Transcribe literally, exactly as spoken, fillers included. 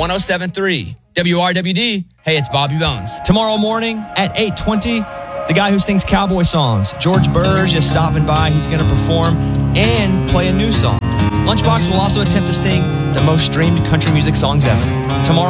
one oh seven point three W R W D. Hey, it's Bobby Bones. Tomorrow morning at eight twenty, the guy who sings cowboy songs, George Burge, is stopping by. He's going to perform and play a new song. Lunchbox will also attempt to sing the most streamed country music songs ever. Tomorrow